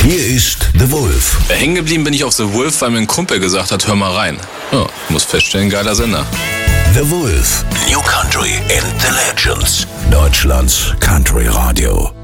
Hier ist The Wolf. Hängen geblieben bin ich auf The Wolf, weil mir ein Kumpel gesagt hat, hör mal rein. Ja, muss feststellen, geiler Sender. The Wolf. New Country and the Legends. Deutschlands Country Radio.